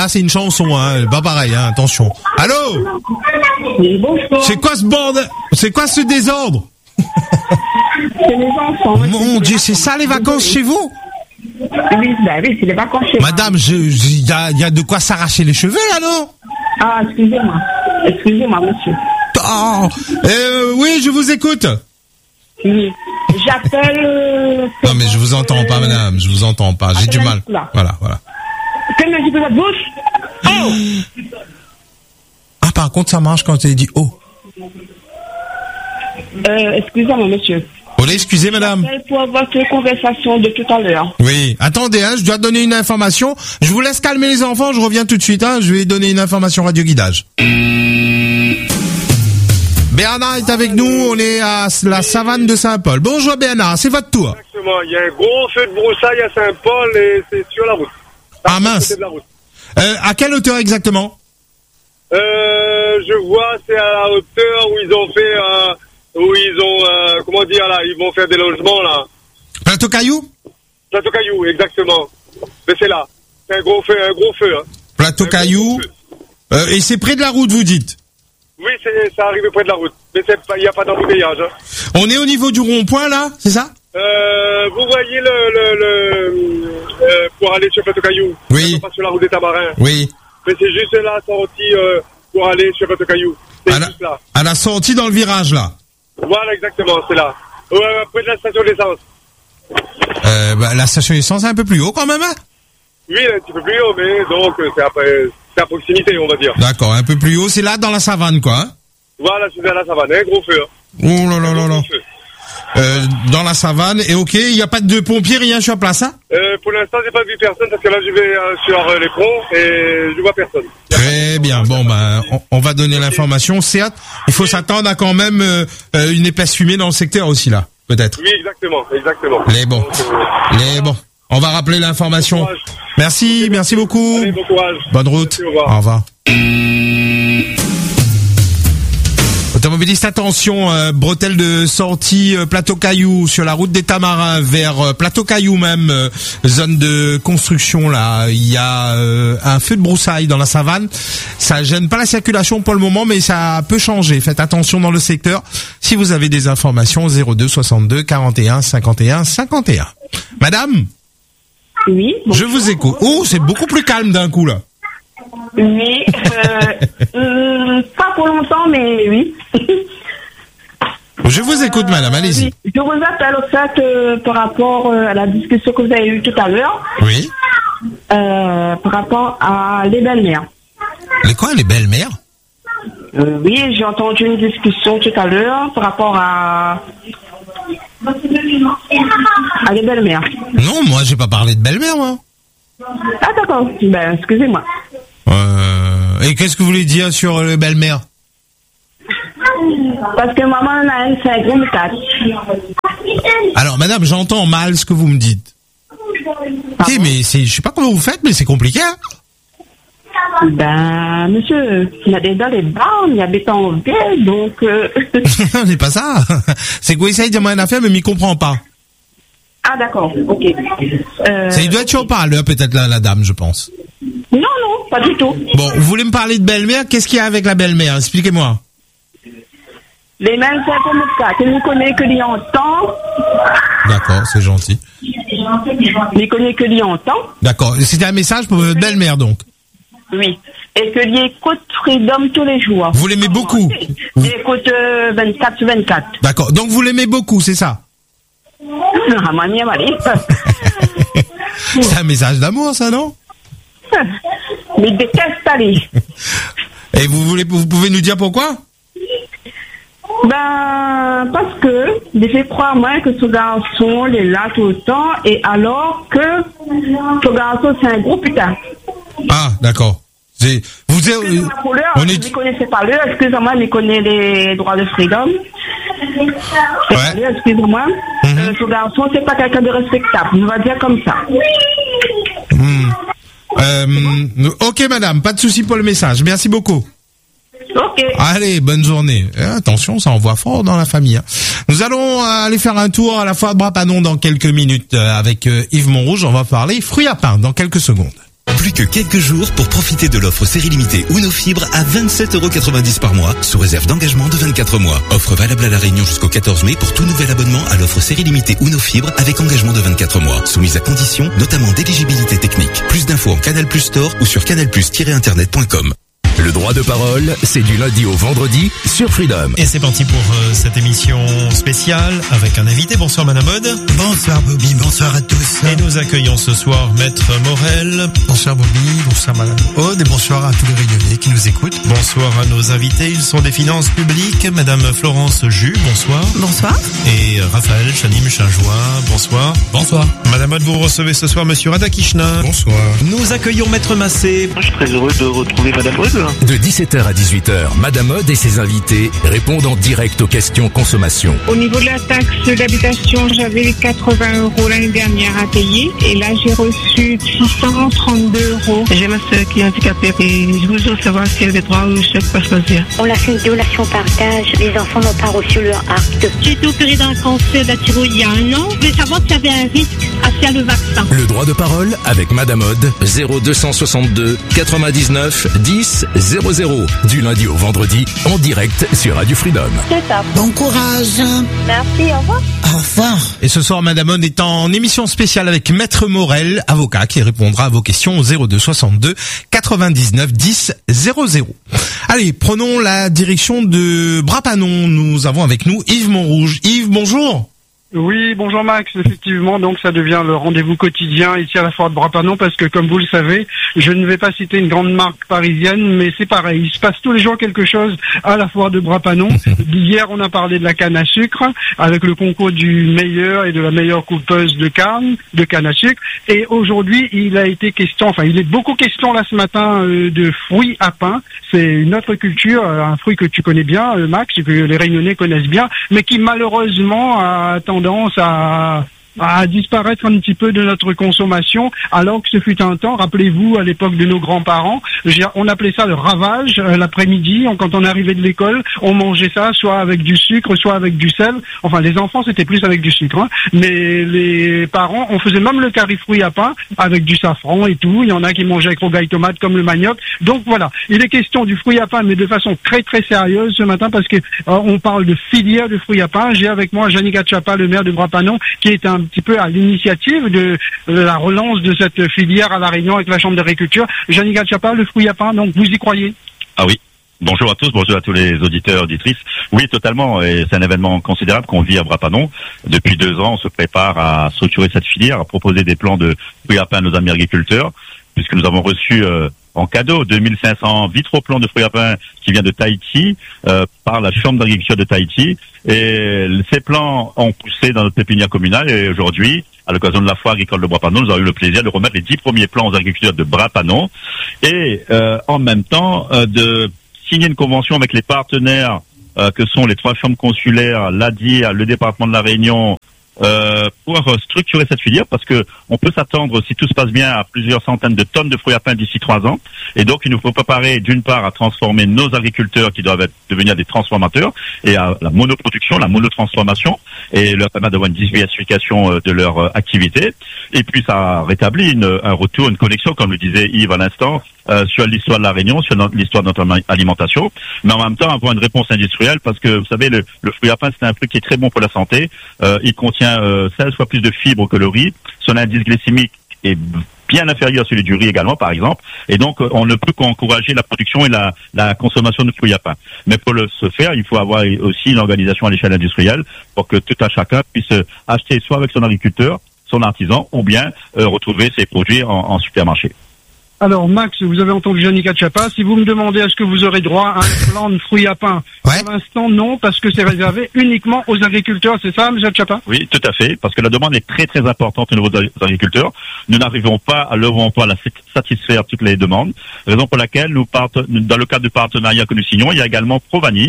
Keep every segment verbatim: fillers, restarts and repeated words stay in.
Là, c'est une chanson, hein. Pas pareil, hein. Attention. Allô? Oui, bonsoir. C'est quoi ce bordel? C'est quoi ce désordre? C'est les enfants. Mon Dieu, c'est ça les vacances chez vous? Oui, ben oui, c'est les vacances chez moi. Madame, je, il y a, y a de quoi s'arracher les cheveux, là, non? Ah, excusez-moi. Excusez-moi, monsieur. Oh, euh, oui, je vous écoute. Oui. J'appelle... Euh, non, mais je vous entends pas, madame. Je vous entends pas. J'ai du mal. Là. Voilà, voilà. Ferme un petit peu la bouche. Oh! Ah, par contre, ça marche quand il dit oh. Euh, excusez-moi, monsieur. Oh, excusez, madame. J'appelle pour votre conversation de tout à l'heure. Oui. Attendez, hein, je dois donner une information. Je vous laisse calmer les enfants. Je reviens tout de suite, hein. Je vais donner une information radio guidage. Bernard est avec nous, on est à la savane de Saint-Paul. Bonjour Bernard, c'est votre tour. Exactement, il y a un gros feu de broussailles à Saint-Paul et c'est sur la route. Ah mince. De la route. Euh, à quelle hauteur exactement? Euh, je vois, c'est à la hauteur où ils ont fait, euh, où ils ont, euh, comment dire là, ils vont faire des logements là. Plateau Caillou? Plateau Caillou, exactement. Mais c'est là, c'est un gros feu, un gros feu. Hein. Plateau un Caillou, euh, et c'est près de la route vous dites? Oui, c'est, ça arrive près de la route, mais il n'y a pas d'embouteillage. Hein. On est au niveau du rond-point là, c'est ça? Euh, vous voyez le, le, le euh, pour aller sur Plateau Caillou. Oui. Pas sur la route des Tamarins. Oui. Mais c'est juste la sortie euh, pour aller sur Plateau Caillou. C'est à juste la, là. À la sortie dans le virage là. Voilà, exactement, c'est là. Ouais, près de la station d'essence. Euh, bah, la station d'essence est un peu plus haut quand même, hein? Oui, un petit peu plus haut, mais donc c'est après, c'est à proximité, on va dire. D'accord, un peu plus haut, c'est là dans la savane, quoi. Hein? Voilà, c'est dans la savane, un gros feu. Hein. Oh là là là là. Euh, dans la savane, et ok, il n'y a pas de pompiers, rien sur place, hein? Euh, pour l'instant, j'ai pas vu personne, parce que là, je vais euh, sur euh, les ponts, et je vois personne. Très bien, bon, ben, on, on va donner l'information. Certes, il faut s'attendre à quand même euh, une épaisse fumée dans le secteur aussi, là, peut-être. Oui, exactement, exactement. Les bons, donc, euh, les bons. On va rappeler l'information. Bon merci, merci beaucoup. Allez, bon courage. Bonne route. Merci, au revoir. Au revoir. Automobiliste, attention, euh, bretelle de sortie euh, Plateau Caillou sur la route des Tamarins vers euh, Plateau Caillou même, euh, zone de construction là. Il y a euh, un feu de broussailles dans la savane. Ça gêne pas la circulation pour le moment, mais ça peut changer. Faites attention dans le secteur. Si vous avez des informations, zéro deux soixante-deux quarante et un cinquante et un cinquante et un. Madame? Oui. Bon. Je vous écoute. Oh, c'est beaucoup plus calme d'un coup là. Oui, euh, euh, pas pour longtemps, mais oui. Je vous écoute, madame, allez-y. Oui. Je vous appelle au fait euh, par rapport euh, à la discussion que vous avez eue tout à l'heure. Oui. Euh, par rapport à les belles-mères. Les quoi, les belles-mères? euh, Oui, j'ai entendu une discussion tout à l'heure par rapport à... à les belles-mères. Non, moi, j'ai pas parlé de belle-mère, moi. Ah, d'accord. Ben, excusez-moi. Euh, et qu'est-ce que vous voulez dire sur les belles-mères? Parce que maman, elle, c'est un gros métal. Alors, madame, j'entends mal ce que vous me dites. Eh, mais c'est, je sais pas comment vous faites, mais c'est compliqué, hein? Ben, monsieur, il y a des dans les bornes, il y a des temps vieux, donc... Euh... c'est pas ça. C'est que vous essayez de dire moi une affaire, mais m'y comprend pas. Ah, d'accord, ok. Euh... Ça, il doit être sur parleur, peut-être, la, la dame, je pense. Non, non, pas du tout. Bon, vous voulez me parler de belle-mère? Qu'est-ce qu'il y a avec la belle-mère? Expliquez-moi. Les mêmes, c'est comme ça. Tu ne connais que l'y entend. D'accord, c'est gentil. Ne connais que l'y entend. D'accord. C'était un message pour votre belle-mère, donc? Oui. Et que l'y écoute Freedom tous les jours. Vous l'aimez beaucoup? L'y écoute euh, vingt-quatre sur vingt-quatre. D'accord. Donc, vous l'aimez beaucoup, c'est ça? Ah, manière, allez. C'est un message d'amour, ça, non? Mais déteste aller. Et vous voulez, vous pouvez nous dire pourquoi? Ben, parce que, j'ai fait croire moi que ce garçon est là tout le temps, et alors que ce garçon, c'est un gros putain. Ah, d'accord. C'est, vous êtes, euh, on est... Je ne connaissais pas l'heure, excusez-moi, je connais les droits de freedom. Ouais. Excusez-moi. Mm-hmm. Euh, ce garçon, c'est pas quelqu'un de respectable, on va dire comme ça. Mm. Euh, ok, madame, pas de souci pour le message. Merci beaucoup. Ok. Allez, bonne journée. Eh, attention, ça envoie fort dans la famille. Hein. Nous allons euh, aller faire un tour à la foire de Brapanon dans quelques minutes euh, avec euh, Yves Montrouge. On va parler fruits à pain dans quelques secondes. Plus que quelques jours pour profiter de l'offre série limitée Uno Fibre à vingt-sept euros quatre-vingt-dix par mois, sous réserve d'engagement de vingt-quatre mois. Offre valable à La Réunion jusqu'au quatorze mai pour tout nouvel abonnement à l'offre série limitée Uno Fibre avec engagement de vingt-quatre mois, soumise à conditions, notamment d'éligibilité technique. Plus d'infos en Canal Plus Store ou sur canal plus tiret internet point com. Le droit de parole, c'est du lundi au vendredi sur Freedom. Et c'est parti pour euh, cette émission spéciale avec un invité. Bonsoir Madame Aude. Bonsoir Bobby, bonsoir à tous. Et nous accueillons ce soir Maître Morel. Bonsoir Bobby, bonsoir Madame Aude et bonsoir à tous les Réunionnais qui nous écoutent. Bonsoir à nos invités, ils sont des finances publiques. Madame Florence Jus, bonsoir. Bonsoir. Et Raphaël Chanim Chinjois, bonsoir. Bonsoir. Madame Aude, vous recevez ce soir Monsieur Radakishna. Bonsoir. Nous accueillons Maître Massé. Je suis très heureux de retrouver Madame Aude. De dix-sept heures à dix-huit heures, Madame Aude et ses invités répondent en direct aux questions consommation. Au niveau de la taxe d'habitation, j'avais quatre-vingts euros l'année dernière à payer et là j'ai reçu six cent trente-deux euros. J'ai ma soeur qui est handicapée et je voudrais savoir si elle a des droits ou chèque pas choisir. On a fait une donation partage, les enfants n'ont pas reçu leur acte. J'ai été opérée d'un cancer de la thyroïde il y a un an. Je voulais savoir s'il y avait un risque à faire le vaccin. Le droit de parole avec Madame Aude, zéro deux cent soixante-deux quatre-vingt-dix-neuf dix zéro zéro, du lundi au vendredi, en direct sur Radio Freedom. C'est ça. Bon courage. Merci, au revoir. Au revoir. Et ce soir, Madame Aude est en émission spéciale avec Maître Morel, avocat, qui répondra à vos questions au zéro deux soixante-deux quatre-vingt-dix-neuf dix zéro zéro. Allez, prenons la direction de Brapanon. Nous avons avec nous Yves Montrouge. Yves, bonjour. Oui, bonjour Max, effectivement, donc ça devient le rendez-vous quotidien ici à la foire de Brapanon parce que comme vous le savez, je ne vais pas citer une grande marque parisienne, mais c'est pareil, il se passe tous les jours quelque chose à la foire de Brapanon. Hier, on a parlé de la canne à sucre avec le concours du meilleur et de la meilleure coupeuse de canne, de canne à sucre, et aujourd'hui, il a été question, enfin, il est beaucoup question là ce matin euh, de fruits à pain. C'est une autre culture, euh, un fruit que tu connais bien, euh, Max, que les Réunionnais connaissent bien, mais qui malheureusement a tendance à à disparaître un petit peu de notre consommation, alors que ce fut un temps, rappelez-vous, à l'époque de nos grands-parents, on appelait ça le ravage, euh, l'après-midi, on, quand on arrivait de l'école, on mangeait ça soit avec du sucre, soit avec du sel, enfin les enfants c'était plus avec du sucre, hein. Mais les parents, on faisait même le curry fruits à pain, avec du safran et tout, il y en a qui mangeaient avec rogaille tomate comme le manioc, donc voilà, il est question du fruit à pain, mais de façon très très sérieuse ce matin, parce que euh, on parle de filière de fruits à pain. J'ai avec moi Janica Chapa, le maire de Brapanon, qui est un petit peu à l'initiative de, de la relance de cette filière à La Réunion avec la Chambre d'agriculture. Janica Chapa, le fruit à pain, donc vous y croyez? Ah oui. Bonjour à tous, bonjour à tous les auditeurs, auditrices. Oui, totalement, et c'est un événement considérable qu'on vit à Brapanon. Depuis deux ans, on se prépare à structurer cette filière, à proposer des plans de fruits à pain à nos amis agriculteurs, puisque nous avons reçu euh, en cadeau deux mille cinq cents vitroplans de fruits à pain qui vient de Tahiti, euh, par la Chambre d'agriculture de Tahiti. Et ces plans ont poussé dans notre pépinière communale, et aujourd'hui, à l'occasion de la foire agricole de Brapanon, nous avons eu le plaisir de remettre les dix premiers plans aux agriculteurs de Brapanon, et euh, en même temps euh, de signer une convention avec les partenaires euh, que sont les trois chambres consulaires, l'A D I A, le département de la Réunion, euh, pour structurer cette filière, parce que on peut s'attendre, si tout se passe bien, à plusieurs centaines de tonnes de fruits à pain d'ici trois ans. Et donc, il nous faut préparer, d'une part, à transformer nos agriculteurs qui doivent être, devenir des transformateurs, et à la monoproduction, la monotransformation, et leur permettre d'avoir une diversification de leur euh, activité. Et puis, ça rétablit une, un retour, une connexion, comme le disait Yves à l'instant, Euh, sur l'histoire de la Réunion, sur notre, l'histoire de notre alimentation, mais en même temps avoir une réponse industrielle, parce que vous savez, le, le fruit à pain, c'est un fruit qui est très bon pour la santé. Euh, il contient euh, seize fois plus de fibres que le riz. Son indice glycémique est bien inférieur à celui du riz également, par exemple. Et donc, euh, on ne peut qu'encourager la production et la, la consommation de fruits à pain. Mais pour le, ce faire, il faut avoir aussi une organisation à l'échelle industrielle pour que tout un chacun puisse acheter soit avec son agriculteur, son artisan, ou bien euh, retrouver ses produits en, en supermarché. Alors Max, vous avez entendu Janica Chapa. Si vous me demandez est-ce que vous aurez droit à un plan de fruits à pain, ouais. Pour l'instant non, parce que c'est réservé uniquement aux agriculteurs, c'est ça, M. Chapa? Oui, tout à fait, parce que la demande est très très importante au niveau des agriculteurs. Nous n'arrivons pas à l'heure pas à la satisfaire toutes les demandes, raison pour laquelle nous partons, dans le cadre du partenariat que nous signons, il y a également Provani,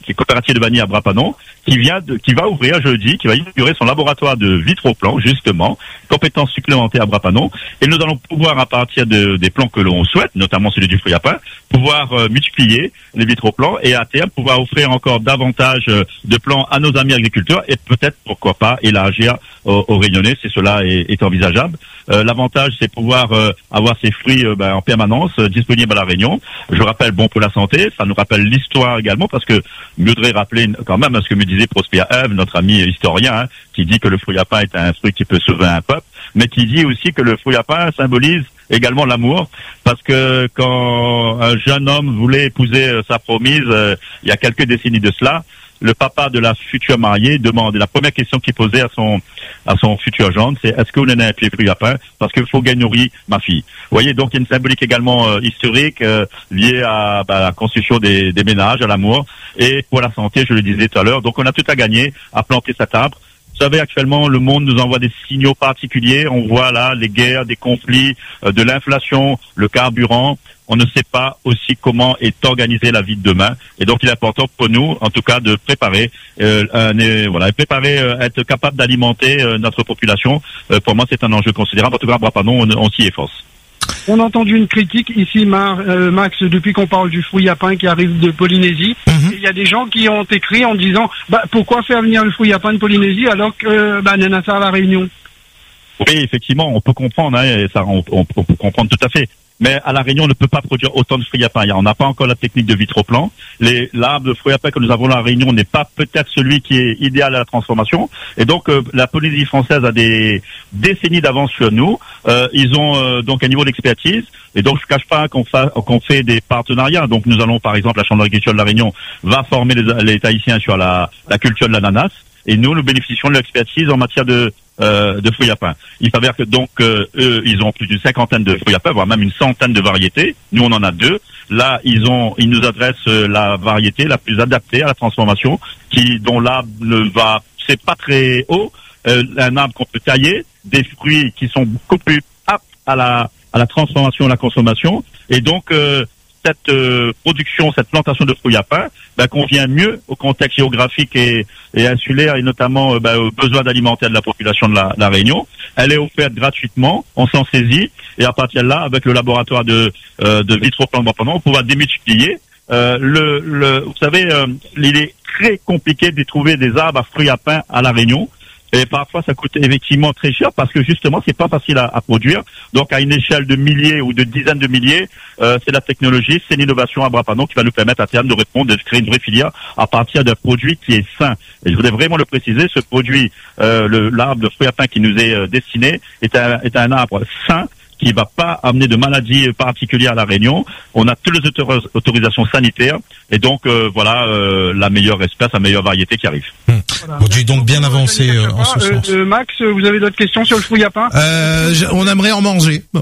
qui est coopérative de vanille à Brapanon, qui vient de, qui va ouvrir jeudi, qui va inaugurer son laboratoire de vitroplan, justement, compétences supplémentaires à Brapanon. Et nous allons pouvoir, à partir de, des plans que l'on souhaite, notamment celui du fruit à pain, pouvoir euh, multiplier les vitroplans et à terme pouvoir offrir encore davantage euh, de plans à nos amis agriculteurs et peut-être, pourquoi pas, élargir aux, aux Réunionnais si cela est, est envisageable. Euh, l'avantage, c'est pouvoir euh, avoir ces fruits euh, ben, en permanence euh, disponibles à la Réunion. Je rappelle, bon pour la santé, ça nous rappelle l'histoire également, parce que je voudrais rappeler quand même à ce que me disait Prosper Eve, notre ami historien, hein, qui dit que le fruit à pain est un fruit qui peut sauver un peuple, mais qui dit aussi que le fruit à pain symbolise également l'amour, parce que quand un jeune homme voulait épouser euh, sa promise, euh, il y a quelques décennies de cela, le papa de la future mariée demande, la première question qu'il posait à son à son futur gendre, c'est est-ce que vous n'avez un pied fruit à pain, parce qu'il faut gagner nourrir ma fille. Vous voyez, donc il y a une symbolique également euh, historique euh, liée à bah, la construction des, des ménages, à l'amour, et pour la santé, je le disais tout à l'heure. Donc on a tout à gagner à planter cet arbre. Vous savez, actuellement, le monde nous envoie des signaux particuliers. On voit là les guerres, des conflits, euh, de l'inflation, le carburant. On ne sait pas aussi comment est organisée la vie de demain. Et donc, il est important pour nous, en tout cas, de préparer, euh, un, euh, voilà, préparer, euh, être capable d'alimenter euh, notre population. Euh, pour moi, c'est un enjeu considérable. En tout cas, à Brapanon, on, on s'y efforce. On a entendu une critique ici, Mar, euh, Max, depuis qu'on parle du fruit à pain qui arrive de Polynésie. Il mm-hmm. y a des gens qui ont écrit en disant bah, pourquoi faire venir le fruit à pain de Polynésie alors que bah, on a ça à La Réunion. Oui, effectivement, on peut comprendre, hein, et ça, on, on, on peut comprendre tout à fait. Mais à La Réunion, on ne peut pas produire autant de fruits à pain. On n'a pas encore la technique de vitroplan. Les, l'arbre de fruits à pain que nous avons à La Réunion n'est pas peut-être celui qui est idéal à la transformation. Et donc, euh, la Polynésie française a des décennies d'avance sur nous. Euh, ils ont euh, donc un niveau d'expertise. Et donc, je ne cache pas qu'on, fa- qu'on fait des partenariats. Donc, nous allons, par exemple, la Chambre d'agriculture de La Réunion va former les, les Tahitiens sur la, la culture de l'ananas. Et nous, nous bénéficions de l'expertise en matière de Euh, de fruits à pain. Il s'avère que donc euh, eux, ils ont plus d'une cinquantaine de fruits à pain, voire même une centaine de variétés. Nous, on en a deux. Là, ils ont, ils nous adressent euh, la variété la plus adaptée à la transformation, qui dont l'arbre ne va, c'est pas très haut, euh, un arbre qu'on peut tailler, des fruits qui sont beaucoup plus aptes à la à la transformation, à la consommation, et donc euh, cette euh, production, cette plantation de fruits à pain, ben, convient mieux au contexte géographique et, et insulaire, et notamment euh, ben, aux besoins alimentaires de la population de la, la Réunion. Elle est offerte gratuitement, on s'en saisit, et à partir de là, avec le laboratoire de, euh, de vitroplan de Brapanon, on pourra démultiplier. Euh, le, le, vous savez, euh, il est très compliqué de trouver des arbres à fruits à pain à la Réunion. Et parfois, ça coûte effectivement très cher parce que justement, c'est pas facile à, à produire. Donc, à une échelle de milliers ou de dizaines de milliers, euh, c'est la technologie, c'est l'innovation à Brapanon qui va nous permettre à terme de répondre, de créer une vraie filière à partir d'un produit qui est sain. Et je voudrais vraiment le préciser, ce produit, euh, le, l'arbre de fruits à pain qui nous est euh, destiné, est un, est un arbre sain, qui va pas amener de maladies particulières à la Réunion. On a toutes les autor- autorisations sanitaires et donc euh, voilà euh, la meilleure espèce, la meilleure variété qui arrive. Hum. Voilà. Bon, tu es donc bien avancé euh, en ce euh, sens. Euh, Max, vous avez d'autres questions sur le fruit à pain? euh, On aimerait en manger. Bon.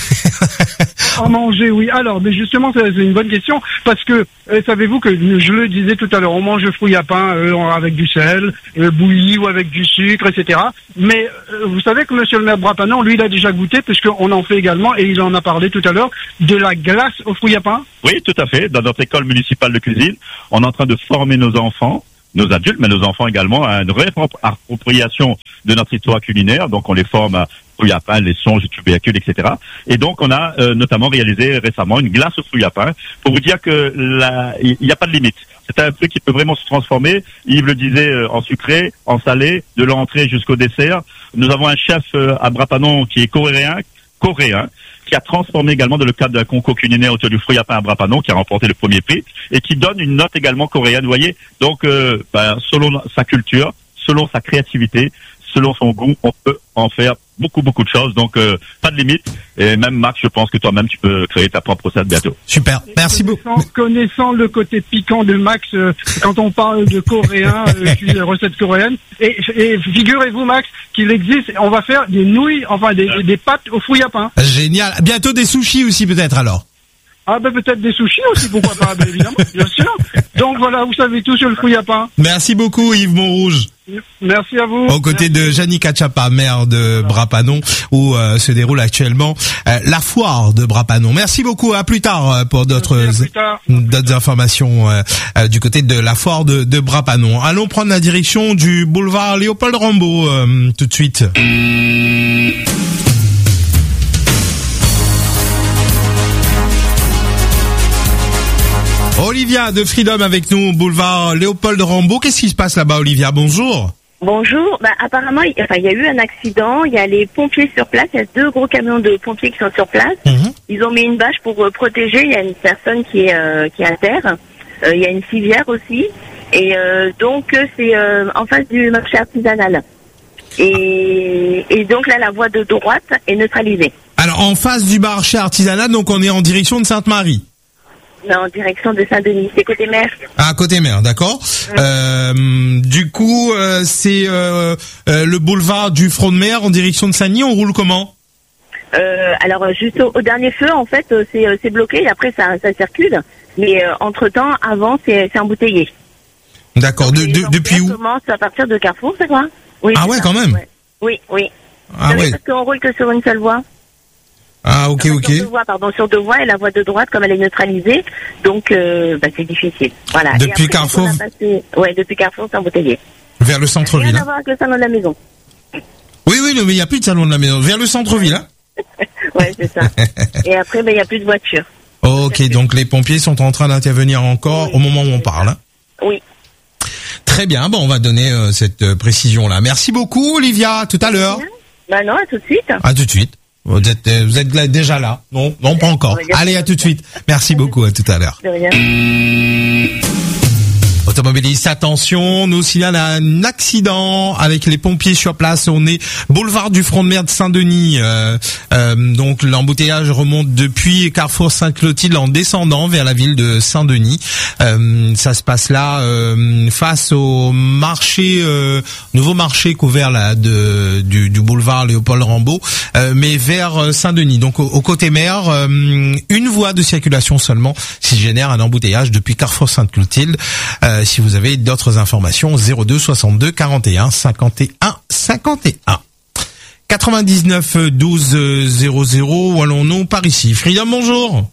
En manger, oui. Alors, mais justement, c'est, c'est une bonne question parce que euh, savez-vous que je le disais tout à l'heure, on mange le fruit à pain euh, avec du sel, euh, bouilli ou avec du sucre, et cetera. Mais euh, vous savez que Monsieur le maire Brapanon, lui, il a déjà goûté puisqu'on en fait également, et il en a parlé tout à l'heure, de la glace aux fruits à pain. Oui, tout à fait. Dans notre école municipale de cuisine, on est en train de former nos enfants, nos adultes, mais nos enfants également, à une réappropriation de notre histoire culinaire. Donc, on les forme à fruits à pain, les songes, tubercules, et cetera. Et donc, on a euh, notamment réalisé récemment une glace aux fruits à pain pour vous dire que la, il n'y a pas de limite. C'est un truc qui peut vraiment se transformer. Yves le disait, euh, en sucré, en salé, de l'entrée jusqu'au dessert. Nous avons un chef euh, à Brapanon qui est coréen, coréen, qui a transformé également dans le cadre d'un concours culinaire autour du fruit à pain à Brapanon, qui a remporté le premier prix, et qui donne une note également coréenne, vous voyez. Donc, euh, ben, selon sa culture, selon sa créativité, selon son goût, on peut en faire beaucoup, beaucoup de choses. Donc, euh, pas de limite. Et même, Max, je pense que toi-même, tu peux créer ta propre recette bientôt. Super. Merci beaucoup. Connaissant, connaissant le côté piquant de Max, euh, quand on parle de coréen, euh, de recettes coréennes, et, et figurez-vous, Max, qu'il existe, on va faire des nouilles, enfin, des, des pâtes aux fruits à pain. Génial. Bientôt des sushis aussi, peut-être, alors. Ah, ben, peut-être des sushis aussi, pourquoi pas, ben, évidemment, bien sûr. Donc voilà, vous savez tout sur le fouille à pain. Merci beaucoup Yves Montrouge. Merci à vous. Aux côtés de Jannick Achapa, maire de Brapanon, où euh, se déroule actuellement euh, la foire de Brapanon. Merci beaucoup, à plus tard euh, pour d'autres d'autres informations euh, euh, du côté de la foire de, de Brapanon. Allons prendre la direction du boulevard Léopold Rambaud euh, tout de suite. Olivia de Freedom avec nous, boulevard Léopold Rambaud. Qu'est-ce qui se passe là-bas, Olivia? Bonjour. Bonjour. Bah, apparemment, il, enfin, il y a eu un accident. Il y a les pompiers sur place. Il y a deux gros camions de pompiers qui sont sur place. Mmh. Ils ont mis une bâche pour euh, protéger. Il y a une personne qui est, euh, qui est à terre. Euh, il y a une civière aussi. Et euh, donc, c'est euh, en face du marché artisanal. Et, et donc là, la voie de droite est neutralisée. Alors, en face du marché artisanal, donc on est en direction de Sainte-Marie. Non, en direction de Saint-Denis, c'est côté mer. Ah, côté mer, d'accord. Mmh. Euh, du coup, euh, c'est euh, euh, le boulevard du front de mer en direction de Saint-Denis. On roule comment? euh, Alors, juste au, au dernier feu, en fait, c'est, c'est bloqué. Et après, ça, ça circule. Mais euh, entre-temps, avant, c'est, c'est embouteillé. D'accord. De, de, depuis où? Ça commence à partir de Carrefour, c'est quoi? Oui. Ah ouais, ça. quand même. Ouais. Oui, oui. Ah ouais. Parce qu'on roule que sur une seule voie. Ah ok enfin, ok. Sur deux voies, pardon, sur deux voies et la voie de droite comme elle est neutralisée, donc euh, bah, c'est difficile. Voilà. Depuis après, Carrefour. Passé... Ouais, depuis Carrefour, c'est embouteillé. Vers le centre-ville. Rien à voir avec le salon de la maison. Oui oui, non, mais il y a plus de salon de la maison. Vers le centre-ville, hein. Ouais, c'est ça. Et après, ben il y a plus de voitures. Ok, donc les pompiers sont en train d'intervenir encore oui, au moment où on parle. Hein. Oui. Très bien. Bon, on va donner euh, cette euh, précision-là. Merci beaucoup, Olivia. À tout à l'heure. Bah non, à tout de suite. À tout de suite. Vous êtes, vous êtes là, déjà là? Non, non, pas encore. Allez, à tout de suite. Merci beaucoup, à tout à l'heure. De rien. Automobiliste, attention, nous signale un accident avec les pompiers sur place. On est boulevard du front de mer de Saint-Denis. Euh, euh, donc l'embouteillage remonte depuis Carrefour Sainte-Clotilde en descendant vers la ville de Saint-Denis. Euh, ça se passe là euh, face au marché, euh, nouveau marché couvert là de du, du boulevard Léopold Rambaud, euh, mais vers Saint-Denis. Donc au, au côté mer, euh, une voie de circulation seulement, qui génère un embouteillage depuis Carrefour Sainte-Clotilde. Euh, si vous avez d'autres informations, zéro deux soixante-deux quarante et un cinquante et un cinquante et un. quatre-vingt-dix-neuf douze zéro zéro, où allons-nous par ici? Freedom, bonjour.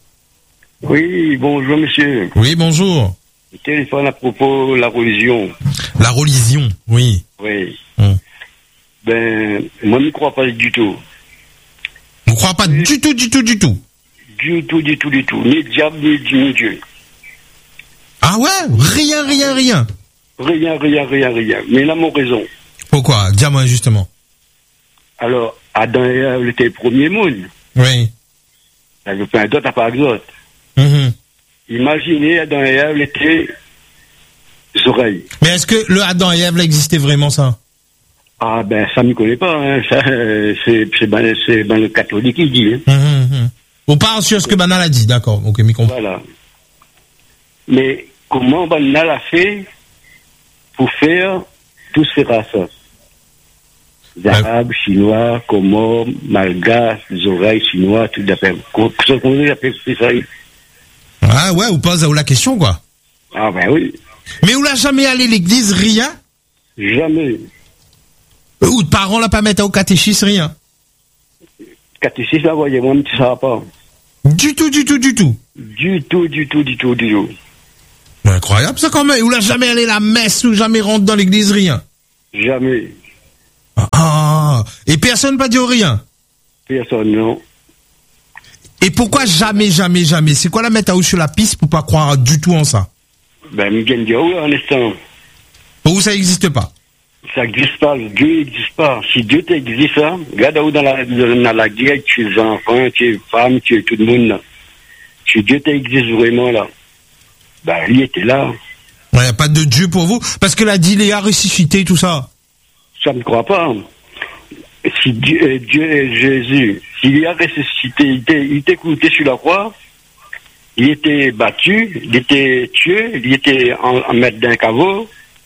Oui, bonjour monsieur. Oui, bonjour. Je téléphone à propos de la religion. La religion, oui. Oui. Hum. Ben, moi je ne crois pas du tout. Vous ne croyez pas du tout, du tout, du tout? Du tout, du tout, du tout. Ni diable, ni, ni Dieu. Ah ouais? Rien, rien, rien. Rien, rien, rien, rien. Mais il a mon raison. Pourquoi? Dis-moi justement. Alors, Adam et Ève étaient le premier monde. Oui. Il n'y avait pas d'autre à part d'autre. Mm-hmm. Imaginez, Adam et Ève étaient les oreilles. Mais est-ce que le Adam et Ève là existait vraiment ça? Ah ben, ça ne me connaît pas. Hein. Ça, c'est, c'est, ben, c'est ben le catholique qui dit. Hein. Mm-hmm. On parle sur ce que Banal a dit, d'accord. Ok, mais comprends. Voilà. Mais comment Banal a fait pour faire tous ces races? Les Arabes, Chinois, Comores, Malgaches, les oreilles chinois, tout d'après. Ce qu'on appelle ça. Ah ouais, ou pose la question, quoi. Ah ben oui. Mais où l'a jamais allé l'église, rien? Jamais. Ou de parents l'a pas mettre au catéchisme, rien? Catéchisme, là, voyez-moi, mais tu ne sauras pas. Du tout, du tout, du tout. Du tout, du tout, du tout, du tout. Incroyable ça quand même. Où l'a jamais allé la messe, ou jamais rentre dans l'église, rien? Jamais. Ah, et personne pas dit rien? Personne, non. Et pourquoi jamais, jamais, jamais? C'est quoi la mettre à haut sur la piste pour pas croire du tout en ça? Ben, je viens de dire oui, en instant. Pour vous, ça n'existe pas? Ça n'existe pas, Dieu n'existe pas. Si Dieu t'existe, hein, regarde où dans la, dans la guerre, tu es enfant, tu es femme, tu es tout le monde là. Si Dieu t'existe vraiment là, ben, il était là. Il n'y a pas de Dieu pour vous? Parce que là, dit, il a ressuscité, tout ça. Ça ne croit pas. Si Dieu, euh, Dieu est Jésus, s'il a ressuscité, il était, il était clouté sur la croix, il était battu, il était tué, il était en, en maître d'un caveau,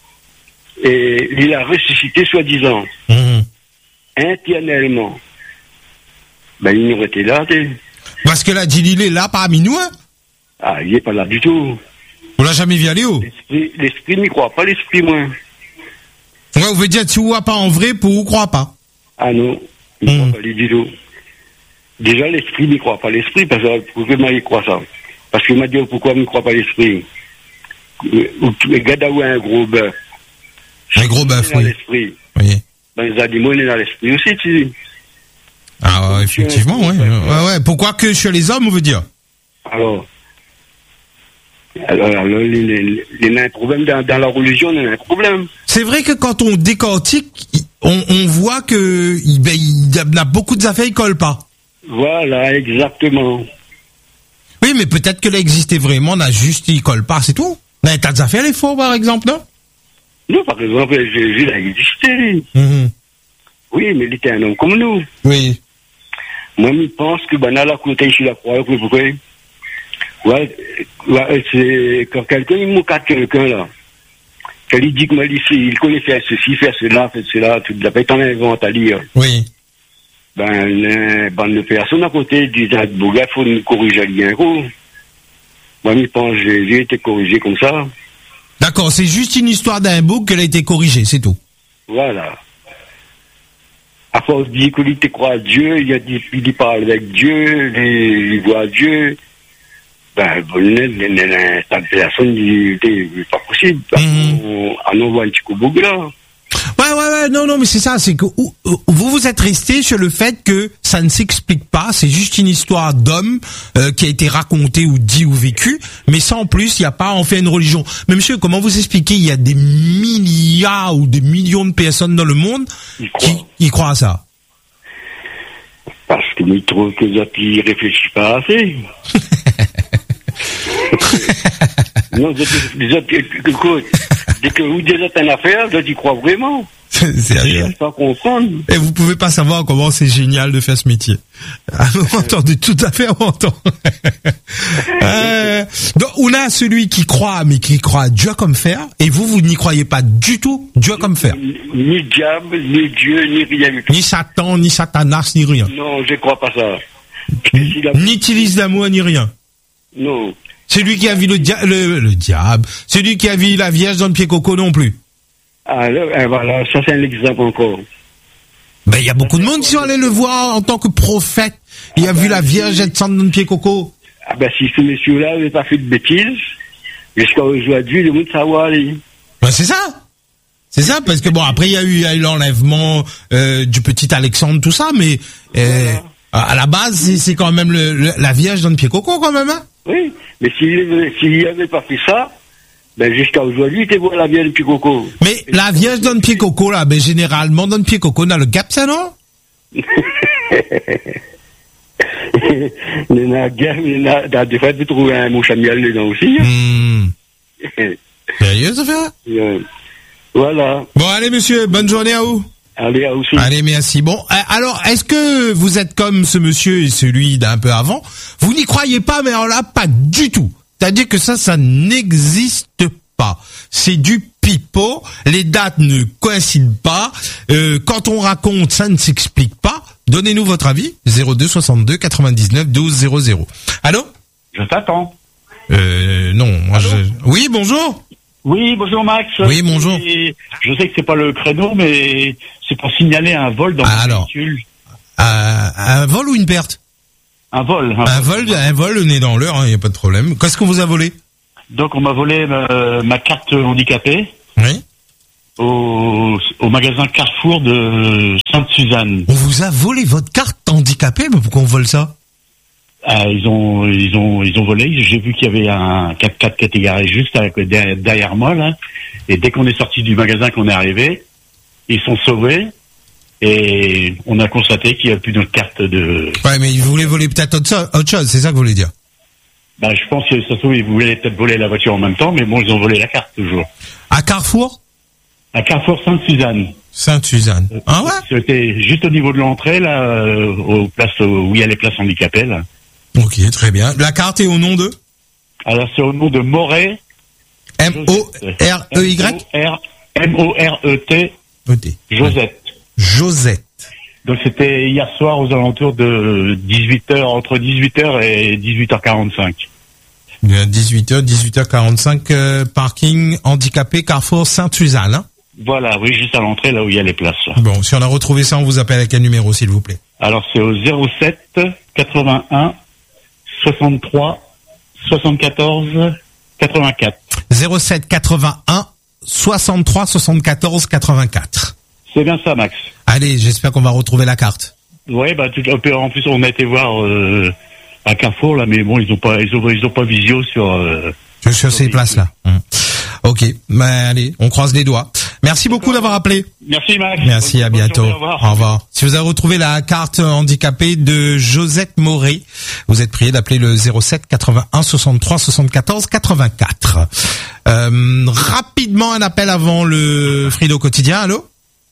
et il a ressuscité soi-disant, mmh. éternellement. Ben, il aurait été là, t'es. Parce que là, dit, il est là parmi nous, hein? Ah, il n'est pas là du tout. On l'a jamais vu aller où? L'esprit, l'esprit n'y croit pas, l'esprit, moi. Ouais, vous voulez dire, tu vois pas en vrai pour vous croire pas? Ah non, il ne mmh. croit pas les du tout. Déjà, l'esprit n'y croit pas l'esprit, parce que pourquoi il croit ça? Parce qu'il m'a dit pourquoi il ne croit pas l'esprit. Regarde où un gros bœuf. Un gros bœuf, oui. L'esprit. Oui. Ben, les animaux, ils sont dans l'esprit aussi, tu dis. Ah, ouais, effectivement, ouais. ouais. Ouais, pourquoi que chez les hommes, on veut dire? Alors. Alors, alors il y a un problème dans, dans la religion, il y a un problème. C'est vrai que quand on décortique, on, on voit que il, ben, il y a beaucoup d'affaires, ils collent pas. Voilà, exactement. Oui, mais peut-être que là existait vraiment, on a juste, il colle pas, c'est tout. Mais t'as des affaires, les faux, par exemple, non? Non, par exemple, Jésus, il a existé. Mm-hmm. Oui, mais il était un homme comme nous. Oui. Moi, je pense que, ben, là, la côté, je suis la croix, pourquoi? Ouais, ouais, c'est, quand quelqu'un, il moque à quelqu'un, là. Quand il dit que, moi, il connaît faire ceci, faire cela, faire cela, tout, il a pas été en invente à lire. Oui. Ben, une bande de personnes à côté du Bouga, il faut nous corriger bien, gros. Moi, je pense que j'ai été corrigé comme ça. D'accord, c'est juste une histoire d'un bouc qu'elle a été corrigée, c'est tout. Voilà. À force de dire qu'il te croit à Dieu, il, a dit, il parle avec Dieu, il, il voit Dieu. Ben, cette personne, c'est pas possible. Mm-hmm. On envoie un petit coup bouc là. Ouais, ouais, ouais, non, non, mais c'est ça, c'est que vous, vous êtes resté sur le fait que ça ne s'explique pas, c'est juste une histoire d'homme euh, qui a été racontée ou dit ou vécue, mais sans plus, il n'y a pas en fait une religion. Mais monsieur, comment vous expliquez, il y a des milliards ou des millions de personnes dans le monde qui y croient à ça? Parce qu'ils trouvent que les autres, ils réfléchissent pas assez. Non, les autres, écoute, dès que vous dites une affaire, les autres y croient vraiment. Sérieux. Pas comprendre. Et vous pouvez pas savoir comment c'est génial de faire ce métier. Ah, on entend de tout à fait, on entend. euh, donc, on a celui qui croit, mais qui croit à Dieu comme fer, et vous, vous n'y croyez pas du tout, Dieu comme fer. Ni, ni diable, ni Dieu, ni rien du tout. Ni Satan, ni Satanas, ni rien. Non, je crois pas ça. Si la... Ni utilise d'amour, ni rien. Non. C'est lui qui a vu le, dia- le, le diable. C'est lui qui a vu la Vierge dans le pied coco non plus. Ah, là, voilà, ça c'est un exemple encore. Ben, il y a beaucoup de monde qui sont allés le voir en tant que prophète. Il ah a ben, vu la Vierge être sans dans le pied coco. Ah ben, si ce monsieur-là n'avait pas fait de bêtises, jusqu'à aujourd'hui, le monde savoir aller. Ben, c'est ça. C'est ça, parce que bon, après, il y a eu, il y a eu l'enlèvement, euh, du petit Alexandre, tout ça, mais, euh, voilà. À la base, c'est, c'est quand même le, le, la Vierge dans le pied coco, quand même, hein. Oui, mais s'il s'il avait pas fait ça, ben jusqu'à aujourd'hui, tu vois la Vierge dans le pied coco. Mais la Vierge dans le pied coco, là, ben généralement, dans le pied coco, on a le cap, ça, non? Il y a guerre, il y a, dans des fois, tu trouves un mouche à miel dedans aussi. Mmh. Sérieux, ça fait? Euh, voilà. Bon, allez, monsieur, bonne journée à vous. Allez, à aussi. Allez, merci. Bon, alors, est-ce que vous êtes comme ce monsieur et celui d'un peu avant? Vous n'y croyez pas, mais alors là, pas du tout. C'est-à-dire que ça, ça n'existe pas. C'est du pipeau. Les dates ne coïncident pas. Euh, quand on raconte, ça ne s'explique pas. Donnez-nous votre avis. zéro deux soixante-deux quatre-vingt-dix-neuf douze zéro zéro. Allô? Je t'attends. Euh, non, moi Allô? je... Oui, bonjour. Oui, bonjour Max. Oui, bonjour. Et je sais que c'est pas le créneau, mais c'est pour signaler un vol dans ah, le alors, véhicule. Euh, un vol ou une perte? Un vol. Un, un vol, vol, un vol, on est dans l'heure, il hein, n'y a pas de problème. Qu'est-ce qu'on vous a volé? Donc on m'a volé euh, ma carte handicapée. Oui. Au, au magasin Carrefour de Sainte-Suzanne. On vous a volé votre carte handicapée? Mais pourquoi on vole ça? Ah, ils ont, ils ont, ils ont volé. J'ai vu qu'il y avait un quatre-quatre qui était garé juste avec, derrière, derrière moi, là. Et dès qu'on est sorti du magasin, qu'on est arrivé, ils sont sauvés. Et on a constaté qu'il n'y a plus notre carte de... Ouais, mais ils voulaient voler peut-être autre, autre chose, c'est ça que vous voulez dire? Bah, je pense que ça se trouve, ils voulaient peut-être voler la voiture en même temps, mais bon, ils ont volé la carte, toujours. À Carrefour? À Carrefour Sainte-Suzanne. Sainte-Suzanne. Ah ouais? C'était juste au niveau de l'entrée, là, euh, aux places, où il y a les places handicapées, là. Ok, très bien. La carte est au nom de? Alors, c'est au nom de Moret. M O R E Y? M O R E T. E T. Josette. Josette. Donc, c'était hier soir aux alentours de dix-huit heures, entre dix-huit heures et dix-huit heures quarante-cinq. dix-huit heures, dix-huit heures quarante-cinq, euh, parking handicapé Carrefour Sainte-Suzanne. Hein. Voilà, oui, juste à l'entrée, là où il y a les places. Là. Bon, si on a retrouvé ça, on vous appelle à quel numéro, s'il vous plaît? Alors, c'est au zéro sept quatre-vingt-un soixante-trois soixante-quatorze quatre-vingt-quatre. zéro sept quatre-vingt-un soixante-trois soixante-quatorze quatre-vingt-quatre. C'est bien ça, Max. Allez, j'espère qu'on va retrouver la carte. Ouais, bah, tout, en plus, on a été voir euh, à Carrefour, là, mais bon, ils ont pas, ils ont, ils ont pas visio sur... Euh, sur, sur ces places-là. Hum. Ok, mais allez, on croise les doigts. Merci beaucoup d'avoir appelé. Merci, Max. Merci, à bientôt. Journée, au revoir. Au revoir. Si vous avez retrouvé la carte handicapée de Josette Moré, vous êtes prié d'appeler le zéro sept quatre-vingt-un soixante-trois soixante-quatorze quatre-vingt-quatre. Euh, rapidement, un appel avant le Frido quotidien. Allô?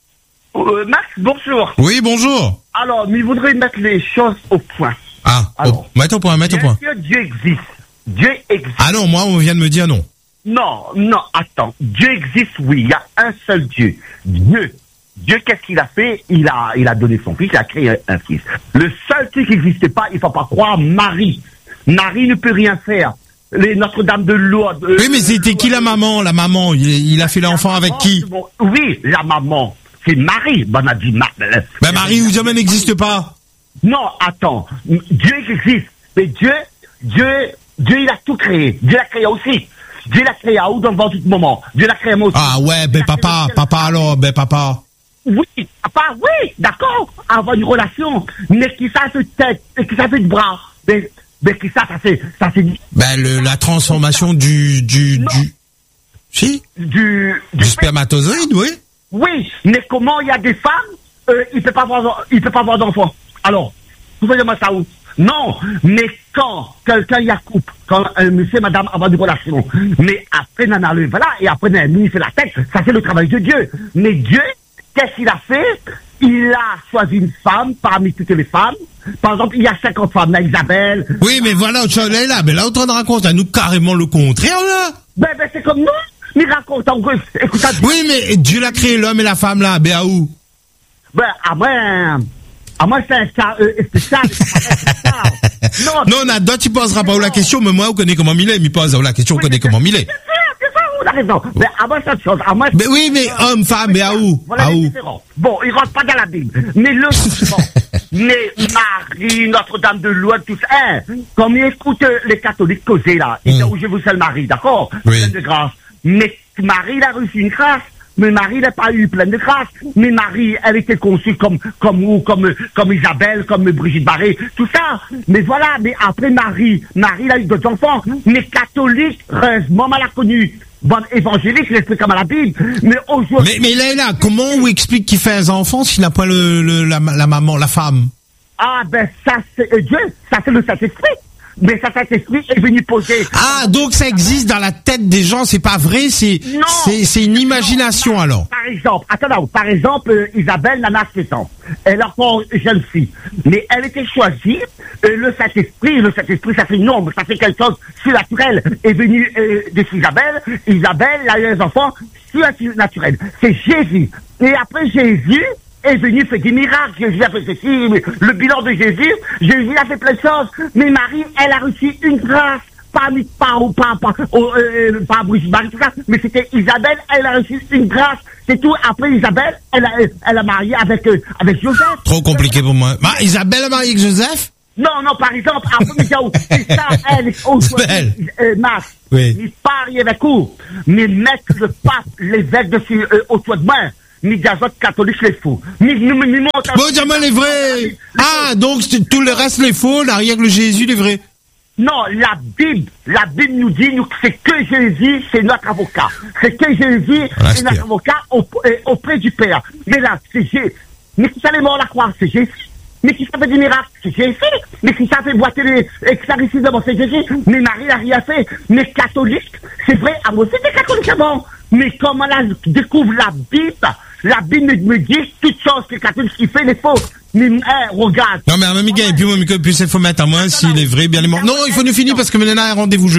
Euh, Max, bonjour. Oui, bonjour. Alors, mais il voudrait mettre les choses au point. Ah, Alors, oh, mettez au point, mettez au point. Est-ce que Dieu existe? Dieu existe. Ah non, moi, on vient de me dire non. Non, non, attends. Dieu existe, oui. Il y a un seul Dieu. Dieu. Dieu, qu'est-ce qu'il a fait? Il a, il a donné son fils, il a créé un, un fils. Le seul truc qui n'existait pas, il faut pas croire, Marie. Marie ne peut rien faire. Les Notre-Dame de Lourdes. Euh, oui, mais c'était qui la maman? La maman, il, il a fait l'enfant avec maman, qui? Bon, oui, la maman. C'est Marie. Ben, on a dit Ma- Ben, Marie ou jamais n'existe pas. Non, attends. Dieu existe. Mais Dieu, Dieu, Dieu, il a tout créé. Dieu l'a créé aussi. Dieu l'a créé à où dans tout moment. Dieu l'a créé moi aussi. Ah ouais, ben papa, papa alors, ben papa. Oui, papa, oui, d'accord. Avoir une relation. Mais qui ça fait tête, et qui ça fait de bras. Mais, mais qui ça, ça fait, ça fait. Ben le, la transformation du, du, non. du. Si. Du, du, du spermatozoïde, oui. Oui, mais comment il y a des femmes, euh, il peut pas avoir, il peut pas avoir d'enfants. Alors, vous voyez moi ça où? Non, mais quand quelqu'un y a couple, quand un monsieur et madame avoir une relation, mais après nana le voilà, et après nana il fait la tête, ça c'est le travail de Dieu. Mais Dieu, qu'est-ce qu'il a fait? Il a choisi une femme parmi toutes les femmes. Par exemple, il y a cinquante femmes, là, Isabelle. Oui, mais voilà, tu es là, mais là, on te raconte à nous carrément le contraire, là. Ben, ben, c'est comme nous. Mais raconte, en gros, écoute, oui, mais Dieu l'a créé, l'homme et la femme, là, ben, à où? Ben, à moi, à moi, c'est un cas, euh, spécial. Non, non, Nada, tu poseras pas où la question, mais moi, on connaît comment il est, mais pose où la question, on connaît comment il est. On a raison. Mais à moi, c'est autre chose. À moi, mais oui, mais homme, femme, mais à où? Voilà, à où? Bon, il rentre pas dans la Bible. Mais le mais Marie, Notre-Dame de Lourdes, tout ça, hein, comme ils écoutent les catholiques causer là, ils disent, je vous salue Marie, d'accord? Oui. Pleine de grâce. Mais Marie, il a reçu une grâce. Mais Marie n'a pas eu plein de grâce. Mais Marie, elle était conçue comme, comme vous, comme, comme Isabelle, comme Brigitte Barré, tout ça. Mais voilà, mais après Marie, Marie, elle a eu d'autres enfants. Mais catholique, heureusement, elle a connu. Bon, évangélique, je l'explique comme à la Bible. Mais aujourd'hui. Mais, mais là, là, comment on explique qu'il fait un enfant s'il n'a pas le, le, la, la maman, la femme? Ah, ben, ça, c'est euh, Dieu. Ça, c'est le Saint-Esprit. Mais ça, Saint-Esprit est venu poser. Ah, donc ça existe dans la tête des gens, c'est pas vrai, c'est, c'est, c'est une imagination, non, alors. Par exemple, attends, par exemple, euh, Isabelle Nana Stéphane, elle a encore jeune fille, mais elle était choisie, euh, le Saint-Esprit, le Saint-Esprit, ça fait une ombre, ça fait quelque chose surnaturel, est venu euh, de Isabelle, Isabelle, elle a eu un enfant surnaturel. C'est Jésus. Et après Jésus, est venu faire des miracles, Jésus a fait ceci, le bilan de Jésus, Jésus a fait plein de choses, mais Marie, elle a reçu une grâce, pas pas pas pas euh, pas Brigitte Barré, tout ça, mais c'était Isabelle, elle a reçu une grâce, c'est tout. Après Isabelle, elle a elle a marié avec euh, avec Joseph. Trop compliqué pour moi. Bah, Isabelle a marié avec Joseph? Non, non, par exemple, après c'est ça, elle, aujourd'hui, euh, Max, oui. Il parie avec où, mais mettre le pape, l'évêque dessus euh, au toit de main. Ni gazote catholique les faux. Ni, ni, ni, ni, bon, jamais les vrais. Ah, donc tout le reste les faux, là, rien que le Jésus les vrais. Non, la Bible, la Bible nous dit, nous, c'est que Jésus, c'est notre avocat. C'est que Jésus, voilà, c'est notre pire. avocat auprès du Père. Mais là, c'est Jésus. Mais qui ça les morts à la croix, c'est Jésus. Mais qui ça fait des miracles, c'est Jésus. Mais qui ça fait boiter les exorcismes d'abord, c'est Jésus. Mais Marie n'a rien fait. Mais catholique, c'est vrai, à moi c'était catholique avant. Mais comme elle découvre la Bible, la Bible me dit toutes choses que les catholiques qui fait les faux. Mais, hein, regarde. Non, mais, Miguel, et puis, moi, puis, il faut mettre à moi s'il est vrai, bien les morts. Non, il faut nous finir parce que maintenant, il y a un rendez-vous jeu.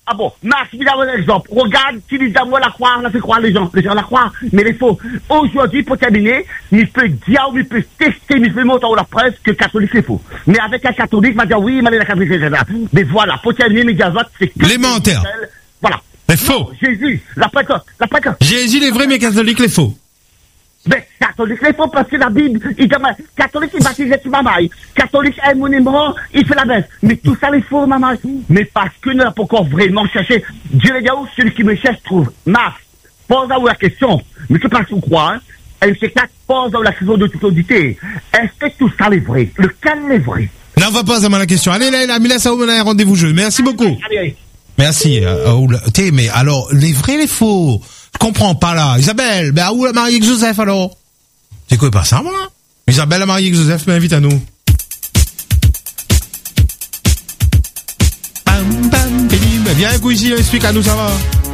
Ah bon, Max, je vais donner un exemple. Regarde, tu dis à moi la croire, on a fait croire les gens. Les gens la croient, mais les faux. Aujourd'hui, pour terminer, il peut dire, il peut tester, il peut montrer à la presse que catholique c'est faux. Mais avec un catholique, il va dire oui, mais la catholique c'est ça. Mais voilà, pour terminer, mes vote, c'est que les menteurs. Voilà. Les faux. Non, Jésus, la prête, la prête. Jésus les vrais, mais catholiques les faux. Mais catholique, il faut parce que la Bible, il dit, catholique, il baptise sur maman. Catholique, un monument, il fait la baisse. Mais tout ça, il faut, maman. Mais parce que nous n'avons pas encore vraiment cherché. Dieu les gars, celui qui me cherche trouve. Marc, pose à vous la question. Mais c'est pas ce qu'on croit, hein. Elle se quatre, pose à vous la question de toute audité. Est-ce que tout ça est vrai? Lequel est vrai? Non, on va pas à la question. Allez, là, là, Mila Sao, on a un rendez-vous jeu. Merci beaucoup. Allez, allez. Merci. Euh, oh, t'es, mais alors, les vrais, les faux? Je comprends pas là. Isabelle, ben où la mariée avec Joseph alors? C'est quoi pas ça moi? Isabelle la mariée avec Joseph, mais invite à nous. Bam bam bim. Viens un coup ici, explique à nous ça va.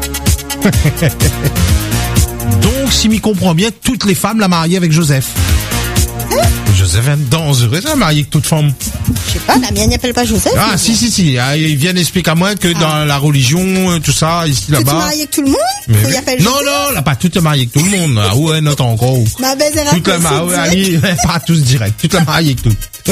Donc si m'y comprend bien, toutes les femmes la mariée avec Joseph. Hein? Joseph est dangereux, ça marié avec toute femme. Je sais pas, la mienne n'appelle pas Joseph. Ah si si si, ah, ils viennent expliquer à moi que ah. dans la religion, tout ça, ici là-bas. Tu es marié avec tout le monde? Mais oui. Non, non, là, pas tout est marié avec tout le monde. Ah ouais, non, encore. Ma belle est toute la mariée, pas tous direct. Toute la mariée avec tout.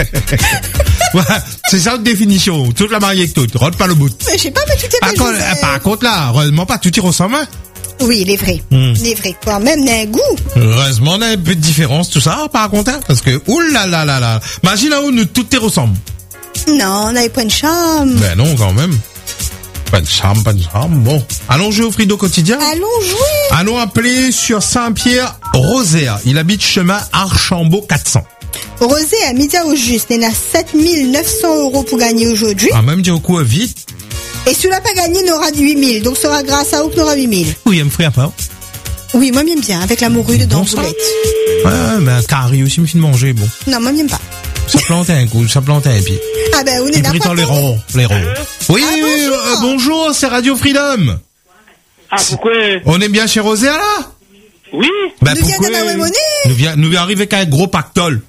Voilà, c'est ça une définition. Toute la mariée avec tout. Rentre pas le bout. Mais je sais pas, mais tout est par contre, euh, par contre là, heureusement pas tout y ressemble. Hein? Oui, il est vrai. Hmm. Il est vrai. Quand même, il a un goût. Heureusement, on a un peu de différence, tout ça, par contre, hein, parce que, oulala, là, là. Imagine là où nous, tout y ressemble. Non, on n'avait pas une chambre. Ben non, quand même. Pas de charme, pas de charme. Bon. Allons jouer au Frido quotidien. Allons jouer. Allons appeler sur Saint-Pierre-Roséa. Il habite chemin Archambault quatre cents. Rosé à midi au juste. Il a sept mille neuf cents euros pour gagner aujourd'hui. Ah, même dire au coup, vite. Et si tu l'as pas gagné, il aura huit mille. Donc, ce sera grâce à eux qu'il aura huit mille. Oui, il me ferait pas. Oui, moi, j'aime bien. Avec la morue dedans, boulette. Ouais, mais un carré aussi me fait de manger, bon. Non, moi, j'aime pas. Ça plantait un coup, ça plantait un pied. Ah ben, on est là. Les ronds, les ronds. Oui, ah, oui, bonjour. Euh, bonjour, c'est Radio Freedom. Ah, pourquoi? On est bien chez Roséa, là? Oui. Ben, nous vient de la monnaie. Nous vient, nous vient arriver avec un gros pactole.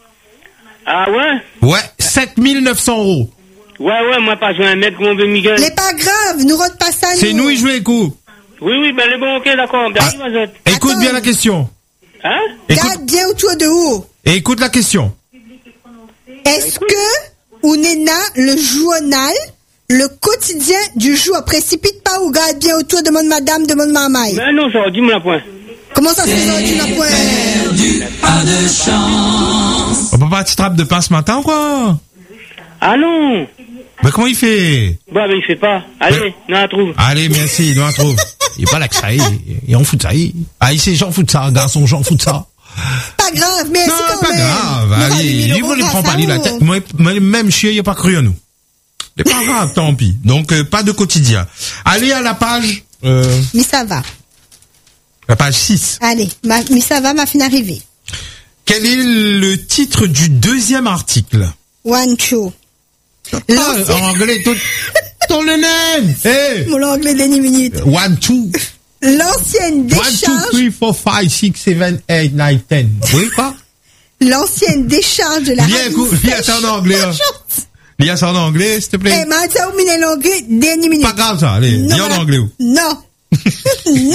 Ah ouais? Ouais, sept mille neuf cents euros. Ouais, ouais, moi, pas jouer un mètre, mon vieux Miguel. Mais pas grave, nous rentre pas ça, nous. C'est nous, ils jouent les coups. Oui, oui, ben, les bon, ok, d'accord. Ah, écoute bien la question. Hein? Garde bien autour de haut. Et écoute la question. Est-ce que, ou Nena, le journal, le quotidien du jour, précipite pas ou garde bien autour, demande madame, demande mamaille? Ben non, ça, dis-moi la point. Comment ça, c'est ça, dis la point? Perdu, pas de chance. On peut pas te trappe de pain ce matin ou quoi? Ah non. Ben comment il fait? Bah, ben il fait pas. Allez, ben, on la trouve. Allez, merci, on la trouve. Il est pas là que ça, il, il en fout de ça. Il... Ah, il sait, j'en fous de ça, garçon, j'en fous de ça. Pas grave, mais non, c'est quand pas même. grave. Allez, il ne prend pas la tête. Moi, même chier, il a pas cru à nous. C'est pas grave, tant pis. Donc, euh, pas de quotidien. Allez à la page. Euh... Mais ça va. La page six. Allez, ma, mais ça va, ma fin arrivée. Quel est le titre du deuxième article? One, two. Ah, en anglais, tout. Ton le nez. Hey. Mon anglais de dix minutes. One, two. L'ancienne décharge. one, two, three, four, five, six, seven, eight, nine, ten. Oui, quoi? L'ancienne décharge de la Viens, viens ça en anglais. Hein. Viens ça en anglais, s'il te plaît. Eh, mais ça, vous mettez l'anglais, dix minutes. Pas grave, ça. Allez, viens en anglais. Non. Non.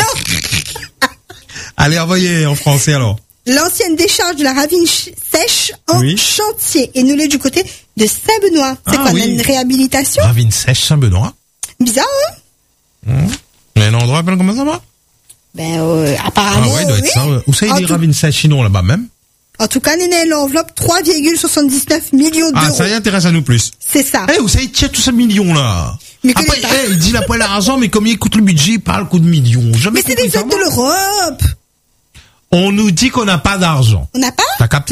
Allez, envoyez en français, alors. L'ancienne décharge de la ravine sèche en oui. chantier. Et nous, l'est du côté de Saint-Benoît. C'est ah, quoi, oui. une réhabilitation? Ravine sèche, Saint-Benoît. Bizarre, hein? Mmh. Mais un endroit, comment ça va? Ben, euh, apparemment, ah ouais, doit être oui. ça. Où ça, il y a des tout... ravines sèches, sinon, là-bas même? En tout cas, Néné, l'enveloppe, trois virgule soixante-dix-neuf millions d'euros. Ah, ça y intéresse à nous plus. C'est ça. Eh, hey, où ça, il tient tous ces millions-là? Mais après, hey, il dit la poêle à argent, mais combien il coûte le budget, il parle coup de millions. Jamais mais c'est des aides de l'Europe. On nous dit qu'on n'a pas d'argent. On n'a pas? T'as capté?